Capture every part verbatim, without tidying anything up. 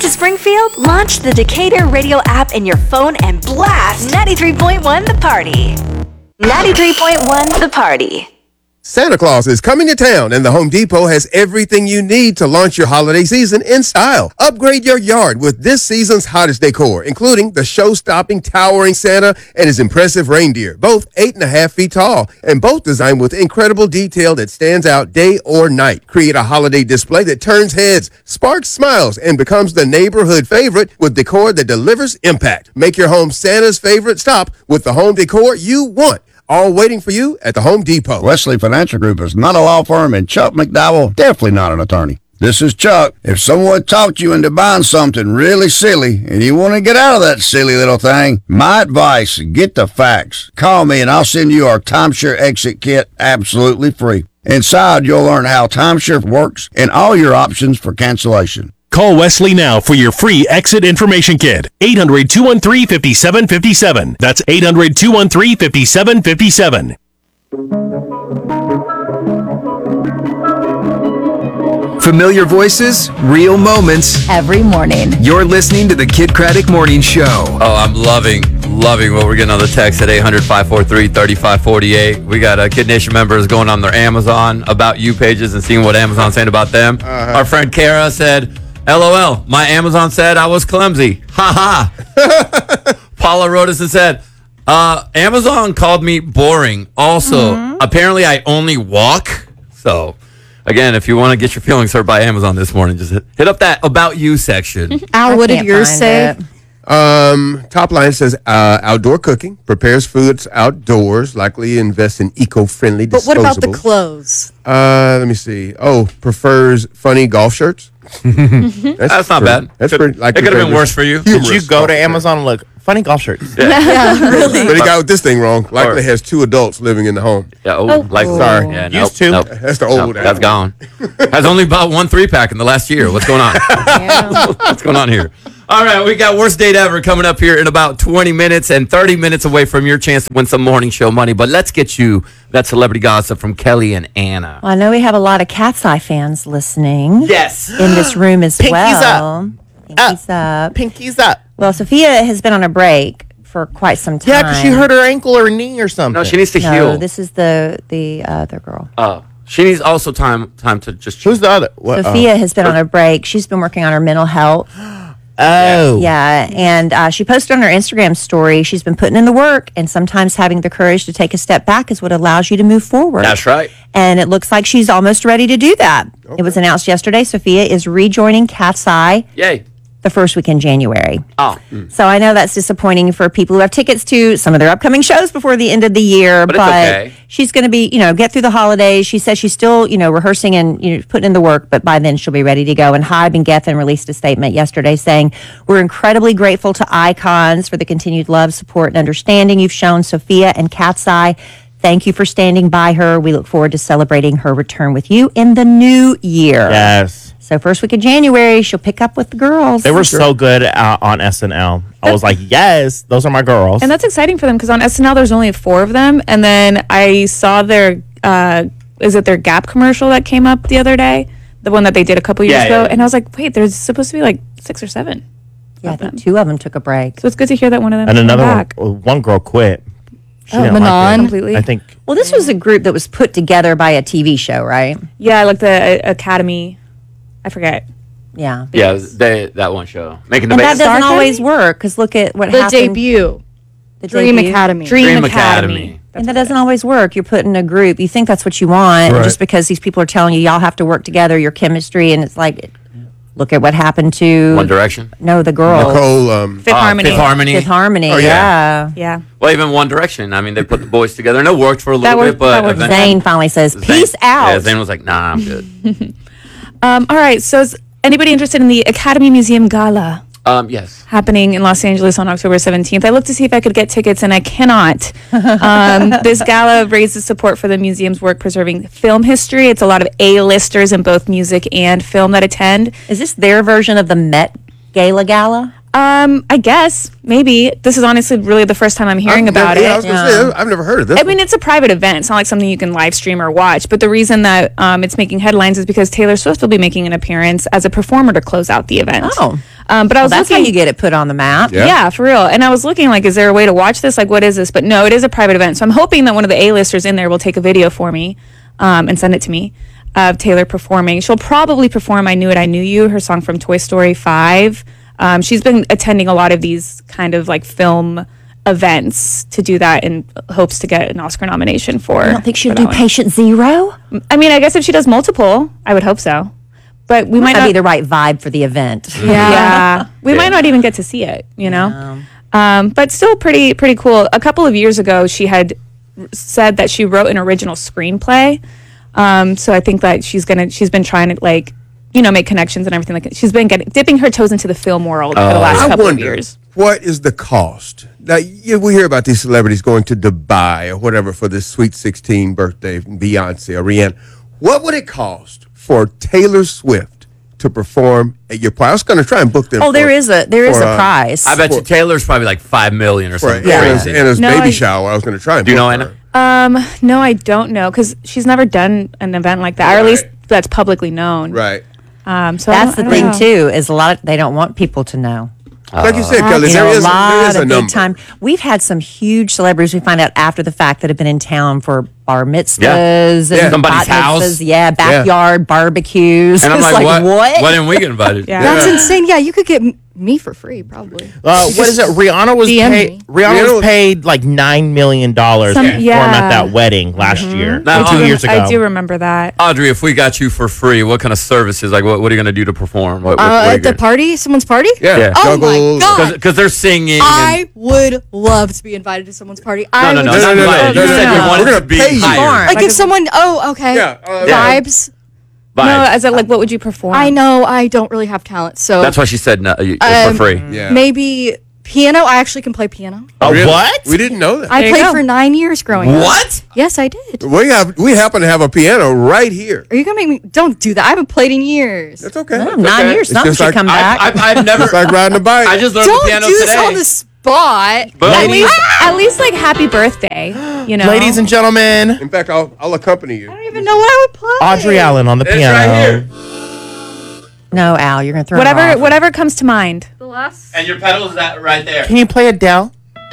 to Springfield? Launch the Decatur Radio app in your phone and blast ninety-three point one The Party. ninety-three point one The Party. Santa Claus is coming to town, and the Home Depot has everything you need to launch your holiday season in style. Upgrade your yard with this season's hottest decor, including the show-stopping towering Santa and his impressive reindeer, both eight and a half feet tall, and both designed with incredible detail that stands out day or night. Create a holiday display that turns heads, sparks smiles, and becomes the neighborhood favorite with decor that delivers impact. Make your home Santa's favorite stop with the home decor you want. All waiting for you at the Home Depot. Wesley Financial Group is not a law firm, and Chuck McDowell definitely not an attorney. This is Chuck. If someone talked you into buying something really silly and you want to get out of that silly little thing, my advice, get the facts. Call me and I'll send you our timeshare exit kit absolutely free. Inside, you'll learn how timeshare works and all your options for cancellation. Call Wesley now for your free exit information kit. eight hundred, two one three, five seven five seven. That's eight hundred, two one three, five seven five seven. Familiar voices, real moments. Every morning. You're listening to the Kid Craddock Morning Show. Oh, I'm loving, loving what we're getting on the text at eight hundred, five four three, three five four eight. We got uh, Kid Nation members going on their Amazon About You pages and seeing what Amazon's saying about them. Uh-huh. Our friend Kara said, LOL, my Amazon said I was clumsy. Ha ha. Paula wrote us and said, uh, Amazon called me boring. Also, mm-hmm. apparently I only walk. So, again, if you want to get your feelings hurt by Amazon this morning, just hit, hit up that About You section. Al, what did yours say? It. Um, top line says uh, outdoor cooking, prepares foods outdoors, likely invests in eco-friendly disposables. But what about the clothes? Uh, let me see. Oh, prefers funny golf shirts. That's, That's not bad. That's could, pretty. Like it could have been worse for you. Did you go to Amazon and look funny golf shirts? Yeah, yeah really. But he got this thing wrong. Likely or, has two adults living in the home. Yeah, oh, oh. like sorry. Yeah, nope, Used to. Nope. That's the old. Nope, that's gone. Has only bought one three pack in the last year. What's going on? What's going on here? All right, we got Worst Date Ever coming up here in about twenty minutes and thirty minutes away from your chance to win some morning show money. But let's get you that celebrity gossip from Kelly and Anna. Well, I know we have a lot of Cat's Eye fans listening. Yes. In this room as Pinkies well. Up. Pinkies up. up. Pinkies up. Well, Sophia has been on a break for quite some time. Yeah, because she hurt her ankle or knee or something. No, she needs to no, heal. this is the the other girl. Oh. She needs also time time to just... Who's the other? What? Sophia oh. has been on a break. She's been working on her mental health. Oh. Yeah, and uh, she posted on her Instagram story, she's been putting in the work, and sometimes having the courage to take a step back is what allows you to move forward. That's right. And it looks like she's almost ready to do that. Okay. It was announced yesterday, Sophia is rejoining Cat's Eye. Yay. The first week in January. Oh. Mm. So I know that's disappointing for people who have tickets to some of their upcoming shows before the end of the year. But, but it's okay. She's going to be, you know, get through the holidays. She says she's still, you know, rehearsing and you know, putting in the work, but by then she'll be ready to go. And Hybe and Geffen released a statement yesterday saying, we're incredibly grateful to Icons for the continued love, support, and understanding you've shown Sophia and Cat's Eye. Thank you for standing by her. We look forward to celebrating her return with you in the new year. Yes. So first week of January, she'll pick up with the girls. They were so good uh, on S N L. I was like, yes, those are my girls. And that's exciting for them because on S N L, there's only four of them. And then I saw their, uh, is it their Gap commercial that came up the other day? The one that they did a couple years yeah, ago. Yeah. And I was like, wait, there's supposed to be like six or seven. Yeah, I think two of them took a break. So it's good to hear that one of them And another back. one, one girl quit. She oh, didn't Manon like it. completely. I think. Well, this was a group that was put together by a T V show, right? Yeah, like the uh, Academy. I forget. Yeah. Yeah, they, that one show. Making the And Base. that doesn't always work because look at what the happened. Debut. The Dream debut. Academy. Dream, Dream Academy. Academy. And that doesn't always work. You're put in a group. You think that's what you want. Right. And just because these people are telling you y'all have to work together, your chemistry, and it's like, look at what happened to... One Direction? No, the girl. Nicole... Um, Fifth uh, Harmony. Fifth Harmony. Fifth Harmony, Oh, yeah. Yeah. yeah. Well, even One Direction. I mean, they put the boys together, and it worked for a little That bit, worked- but... that worked. eventually- Zayn finally says, Zayn- peace out. Yeah, Zayn was like, nah, I'm good. Um, all right. So is anybody interested in the Academy Museum Gala? um, yes. Happening in Los Angeles on October seventeenth. I looked to see if I could get tickets, and I cannot. Um, this gala raises support for the museum's work preserving film history. It's a lot of A-listers in both music and film that attend. Is this their version of the Met Gala Gala? Um, I guess maybe this is honestly really the first time I'm hearing I've about never, it. Yeah, I was gonna Yeah. say, I've never heard of this. I mean, it's a private event. It's not like something you can live stream or watch. But the reason that um, it's making headlines is because Taylor Swift will be making an appearance as a performer to close out the event. Oh. Um, but I Well, was that's looking. how you get it put on the map. Yeah. Yeah, for real. And I was looking like, is there a way to watch this? Like, what is this? But no, it is a private event. So I'm hoping that one of the A-listers in there will take a video for me um, and send it to me of Taylor performing. She'll probably perform I Knew It, I Knew You, her song from Toy Story five. Um, she's been attending a lot of these kind of like film events to do that in hopes to get an Oscar nomination for. I don't think she'll for do that one. Patient Zero. I mean, I guess if she does multiple, I would hope so. But we might That'd not be the right vibe for the event. Yeah, yeah. we might not even get to see it, you know. Um, but still, pretty pretty cool. A couple of years ago, she had r- said that she wrote an original screenplay. Um, so I think that she's gonna she's been trying to like you know make connections and everything. Like she's been getting dipping her toes into the film world for the last I couple wonder, of years. what is the cost? Now, you, we hear about these celebrities going to Dubai or whatever for this Sweet sixteen birthday, Beyonce or Rihanna. What would it cost for Taylor Swift to perform at your party? I was going to try and book them. Oh, there for- is a there is for, a uh, prize. I bet you Taylor's probably like five million or For something. Anna's, crazy. Anna's No, baby I- shower. I was going to try and Do you book know her. Anna? Um, no, I don't know because she's never done an event like that, or at least Right. that's publicly known. Right. Um, so I That's the don't- I thing don't know. too. Is a lot of they don't want people to know. Like you said, Kelly, You there know, is a a, there lot is a of number. big time. We've had some huge celebrities we find out after the fact that have been in town for bar mitzvahs Yeah. and Yeah. Somebody's bat mitzvahs, house. yeah, backyard barbecues. And I'm It's like, what? what? Why didn't we get invited? Yeah. That's insane. Yeah, you could get m- me for free, probably. Uh, what is it? Rihanna was D M paid. me. Rihanna Rihanna- was paid like nine million dollars to Some- perform yeah. at that wedding last year, Now, or two I- years ago. I do remember that. Audrey, if we got you for free, what kind of services? Like, what, what are you going to do to perform? What, what, Uh, what are you at the gonna- party, someone's party? Yeah. Yeah. Oh my Juggles. God. Because they're singing. I would love to be invited to someone's party. and, I no, no, would no, no, not no, no, invited. no, You no, said no, you no. wanted We're to gonna be pay you. hired. Like if someone, oh, okay. Yeah, uh, Vibes. Vibes. No, as a, like, what would you perform? I know I don't really have talent, so That's why she said no, you- it's Um, for free. Yeah. maybe piano. I actually can play piano. Oh, Really? what? We didn't know that. I There you played go. for nine years growing up. What? Yes, I did. we have we happen to have a piano right here. Are you gonna make me? Don't do that. I haven't played in years. That's okay. Oh, nine years, It's something just should like- come back. I, I, I've never. It's like riding a bike. I just learned Don't the piano do today. this on the spot. But- At least, at least like happy birthday. You know, Ladies and gentlemen, In fact, I'll I'll accompany you. I don't even know what I would play. Audrey Allen on the It's piano. right here. No, Al, you're gonna throw whatever her off. whatever comes to mind. The last. And your pedal's that right there. Can you play Adele?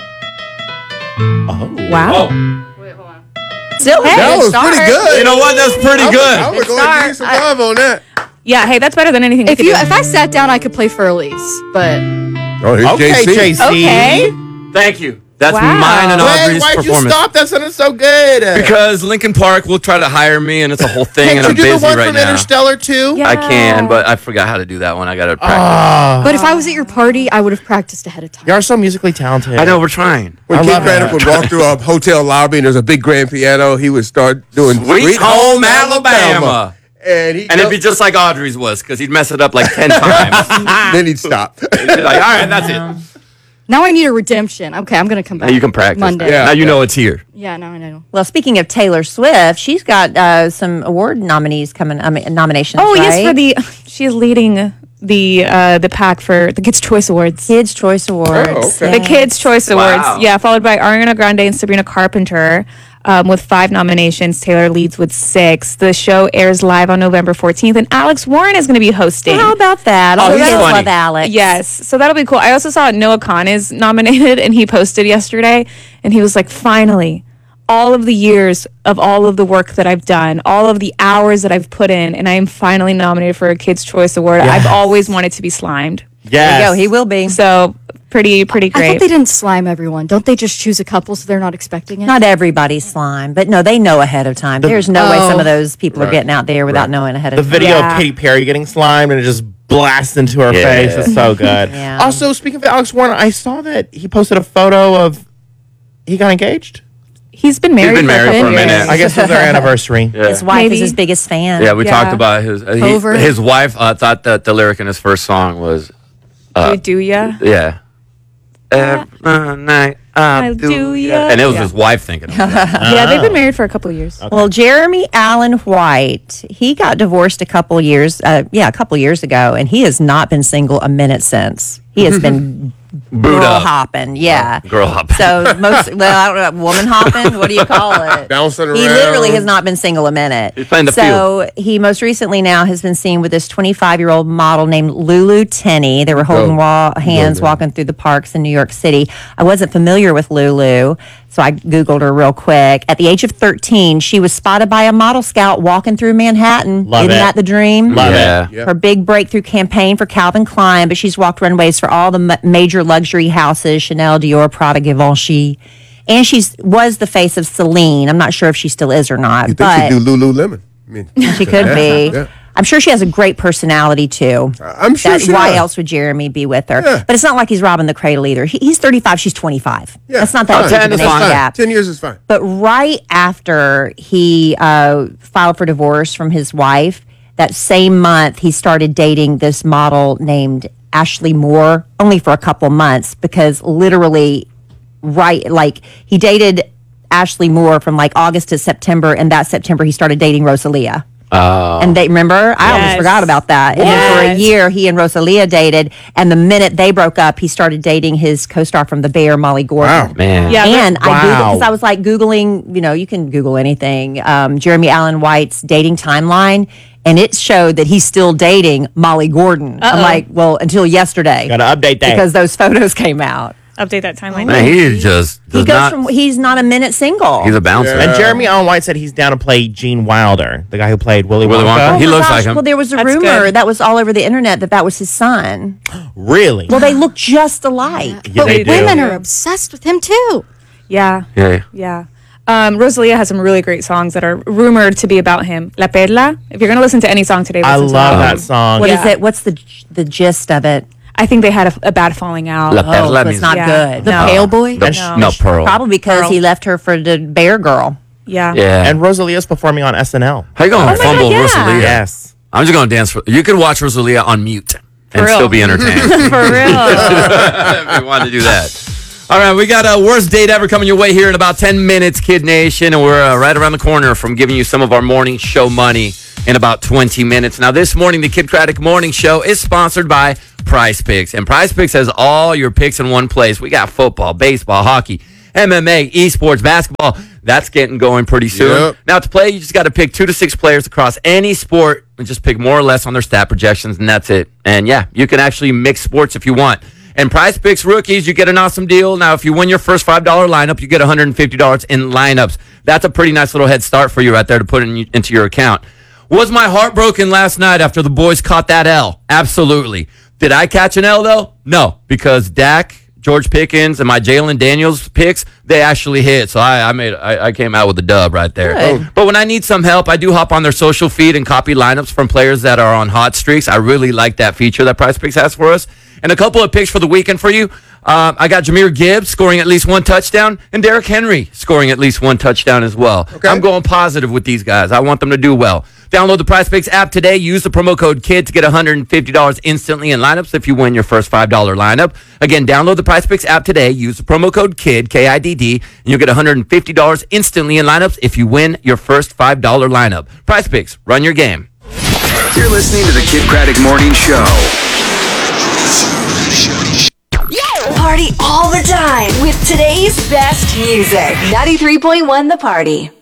Oh, Wow. Wait, hold on. Still, hey, That good was pretty start. good. You know what? That's pretty I would- good. I would go and give you some love on that. Yeah. Hey, that's better than anything. we If could you, do. if I sat down, I could play for Elise, but Oh, here's okay, J C. Okay. Thank you. That's Wow. mine and Wait, Audrey's why'd you performance. stop? That sounded so good. Because Lincoln Park will try to hire me, and it's a whole thing, Can't and you I'm do the busy one right from now. Interstellar too? Yeah. I can, but I forgot how to do that one. I got to practice. Ah, but if I was at your party, I would have practiced ahead of time. you are so musically talented. I know we're trying. When I King love Craddock that. would walk through a hotel lobby and there's a big grand piano, he would start doing Sweet Home Alabama. And he And it'd be just like Audrey's was, because he'd mess it up like ten times. then he'd stop. He'd be like, all right, that's it. Now I need a redemption. Okay, I'm gonna come back. Now you can practice. Monday. Yeah. Now you know it's here. Yeah, now I know. Well, speaking of Taylor Swift, she's got uh, some award nominees coming. I mean, nominations. Oh yes, right? for the she's leading the uh, the pack for the Kids Choice Awards. Kids Choice Awards. Oh, okay. The Kids Choice Awards, Wow. yeah, followed by Ariana Grande and Sabrina Carpenter um, with five nominations. Taylor leads with six. The show airs live on November fourteenth, and Alex Warren is going to be hosting. How about that? Oh, All the he's kids funny. love Alex. Yes, so that'll be cool. I also saw Noah Khan is nominated, and he posted yesterday, and he was like, finally, all of the years of all of the work that I've done, all of the hours that I've put in, and I am finally nominated for a Kids' Choice Award. Yes. I've always wanted to be slimed. Yes. There you go. He will be. So pretty, pretty I thought great. they didn't slime everyone. Don't they just choose a couple so they're not expecting it? Not everybody's slime, but no, they know ahead of time. There's no way some Oh. of those people are Right. getting out there without knowing ahead The of time. video Yeah. of Katy Perry getting slimed and it just blasts into her Yeah. face. It's so good. Yeah. Also, speaking of Alex Warren, I saw that he posted a photo of he got engaged. He's been married, been married for, for a years. minute. I guess it was their anniversary. Yeah. His wife Maybe. is his biggest fan. Yeah, we Yeah. talked about his uh, he- Over. his wife uh, thought that the lyric in his first song was Do, do ya? yeah. Every night I, I do, do ya. ya. And it was Yeah. his wife thinking of that. Yeah, they've been married for a couple of years. Well, Jeremy Allen White, he got divorced a couple years, uh, yeah, a couple years ago, and he has not been single a minute since. He has been Boot girl up. hopping. Yeah. Oh, girl hopping. So most, well, I don't know, woman hopping. What do you call it? Bouncing around. He literally has not been single a minute. He's playing the so he most recently now has been seen with this twenty-five-year-old model named Lulu Tenney. They were holding Go. wa- hands Go, go. walking through the parks in New York City. I wasn't familiar with Lulu, so I Googled her real quick. At the age of thirteen, she was spotted by a model scout walking through Manhattan. Love Isn't it. that the dream? Love Yeah. it. Yeah. Her big breakthrough campaign for Calvin Klein, but she's walked runways for all the ma- major luxury houses, Chanel, Dior, Prada, Givenchy. And she's was the face of Celine. I'm not sure if she still is or not, You think but she'd do Lululemon? I mean, she could yeah, be. yeah. I'm sure she has a great personality too. I'm sure That- she why does. else would Jeremy be with her? Yeah. But it's not like he's robbing the cradle either. He, he's thirty-five, she's twenty-five. Yeah. That's not that Fine. big of ten an is age fine. gap. Ten years is fine. But right after he uh, filed for divorce from his wife, that same month he started dating this model named Ashley Moore, only for a couple months, because literally, right, like he dated Ashley Moore from like August to September, and that September he started dating Rosalia. Oh. And they remember, I almost Yes. forgot about that. And then for a Yes. year, he and Rosalia dated, and the minute they broke up, he started dating his co-star from The Bear, Molly Gordon. Wow. Man. Yeah, And I googled Wow. because I was like googling, you know, you can Google anything. Um, Jeremy Allen White's dating timeline, and it showed that he's still dating Molly Gordon. I'm like, well, until yesterday, Gotta update that. because those photos came out. Update that timeline. Man, he just does He goes not. from he's not a minute single. he's a bouncer. and Jeremy Allen White said he's down to play Gene Wilder, the guy who played Willy Willy Wonka. Wonka. He Oh my looks gosh, like him. Well, there was a That's rumor good. that was all over the internet that that was his son. Really? Well, they look just alike. Yeah, but they do. women are obsessed with him too. Yeah. Yeah. Yeah. Um, Rosalia has some really great songs that are rumored to be about him. La Perla. If you're going to listen to any song today, I listen to love that. that song. What is Yeah. it? What's the the gist of it? I think they had a, a bad falling out. La Perla Oh, so it's means not Yeah. good. The No. pale boy. the, No. no pearl. Probably because Pearl. he left her for the Bear Girl. Yeah. Yeah. And Rosalia's performing on S N L. How you gonna Oh my fumble God, yeah. Rosalia? Yes. I'm just gonna dance for. You can watch Rosalia on mute and real. still be entertained. For real. if you want to do that. All right, we got a worst date ever coming your way here in about ten minutes, Kid Nation, and we're uh, right around the corner from giving you some of our morning show money in about twenty minutes. Now, this morning, the Kid Craddock Morning Show is sponsored by Prize Picks, and Prize Picks has all your picks in one place. We got football, baseball, hockey, M M A, esports, basketball. That's getting going pretty soon. Yep. Now, to play, you just got to pick two to six players across any sport and just pick more or less on their stat projections, and that's it. And yeah, you can actually mix sports if you want. And Prize Picks rookies, you get an awesome deal. Now, if you win your first five dollars lineup, you get one hundred fifty dollars in lineups. That's a pretty nice little head start for you right there to put in, into your account. Was my heart broken last night after the boys caught that L? Absolutely. Did I catch an L, though? No, because Dak, George Pickens, and my Jalen Daniels picks, they actually hit. So I, I made I, I came out with a dub right there. Good. But when I need some help, I do hop on their social feed and copy lineups from players that are on hot streaks. I really like that feature that Prize Picks has for us. And a couple of picks for the weekend for you. Um, I got Jahmyr Gibbs scoring at least one touchdown and Derrick Henry scoring at least one touchdown as well. Okay. I'm going positive with these guys. I want them to do well. Download the Prize Picks app today. Use the promo code KID to get one hundred fifty dollars instantly in lineups if you win your first five dollars lineup. Again, download the Prize Picks app today. Use the promo code KID, K I D D, and you'll get one hundred fifty dollars instantly in lineups if you win your first five dollars lineup. Prize Picks, run your game. You're listening to the Kid Craddock Morning Show. Party all the time with today's best music. ninety-three point one The Party.